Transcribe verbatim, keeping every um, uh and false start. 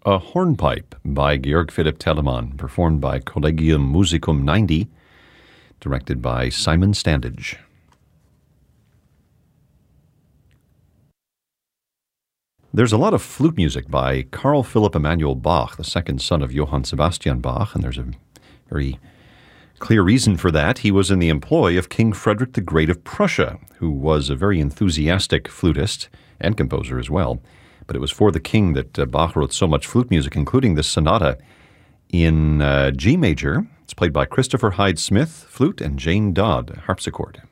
a hornpipe by Georg Philipp Telemann, performed by Collegium Musicum ninety, directed by Simon Standage. There's a lot of flute music by Carl Philipp Emanuel Bach, the second son of Johann Sebastian Bach, and there's a very clear reason for that. He was in the employ of King Frederick the Great of Prussia, who was a very enthusiastic flutist and composer as well. But it was for the king that uh, Bach wrote so much flute music, including this sonata in uh, G major. It's played by Christopher Hyde Smith, flute, and Jane Dodd, harpsichord.